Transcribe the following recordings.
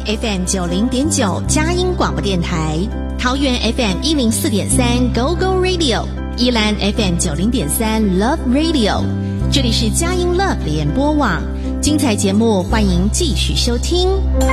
FM 90.9佳音广播电台，桃园 FM 104.3 Go Go Radio， 宜兰 FM 90.3 Love Radio， 这里是佳音 Love 联播网，精彩节目欢迎继续收听。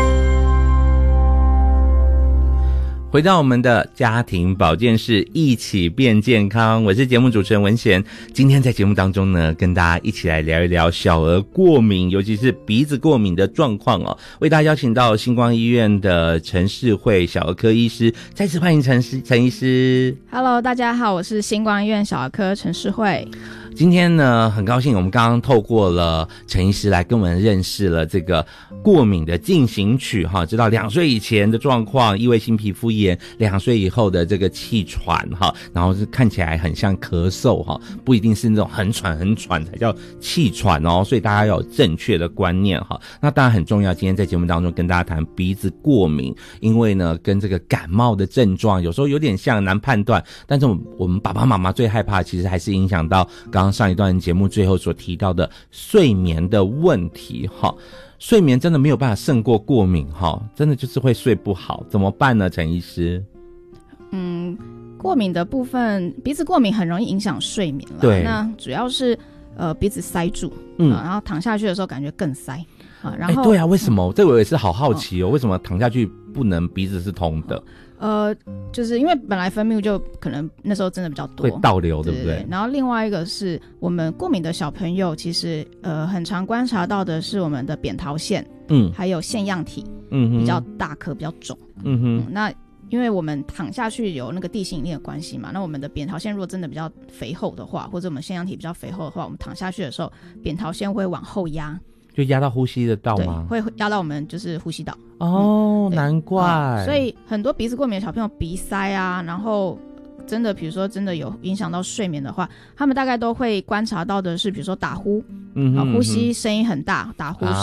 回到我们的家庭保健室，一起变健康，我是节目主持人文贤。今天在节目当中呢，跟大家一起来聊一聊小儿过敏，尤其是鼻子过敏的状况哦。为大家邀请到星光医院的陈世慧小儿科医师，再次欢迎陈医师。 Hello， 大家好，我是星光医院小儿科陈世慧。 今天呢，很高兴我们刚刚透过了陈医师来跟我们认识了这个过敏的进行曲哈，知道2岁以前的状况，异位性皮肤炎，2岁以后的这个气喘哈，然后是看起来很像咳嗽哈，不一定是那种很喘才叫气喘哦，所以大家要有正确的观念哈。那当然很重要，今天在节目当中跟大家谈鼻子过敏，因为呢跟这个感冒的症状有时候有点像，难判断，但是我们爸爸妈妈最害怕其实还是影响到刚上一段节目最后所提到的睡眠的问题哈。睡眠真的没有办法胜过过敏哈，真的就是会睡不好，怎么办呢？陈医师？ 过敏的部分，鼻子过敏很容易影响睡眠了。 对， 那主要是鼻子塞住，然后躺下去的时候感觉更塞啊。然后对啊，为什么？这我也是好好奇哦，为什么躺下去不能鼻子是通的？ 就是因为本来分泌物就可能那时候真的比较多， 会倒流，对不对？ 然后另外一个是我们过敏的小朋友，其实很常观察到的是我们的扁桃腺，还有腺样体，比较大颗，比较肿，那因为我们躺下去有那个地心引力的关系嘛，那我们的扁桃腺如果真的比较肥厚的话，或者我们腺样体比较肥厚的话，我们躺下去的时候，扁桃腺会往后压。 就压到呼吸的道吗？ 对，会压到我们就是呼吸道。 哦，难怪。 所以很多鼻子过敏的小朋友鼻塞啊，然后真的比如说真的有影响到睡眠的话，他们大概都会观察到的是比如说打呼，呼吸声音很大，打呼声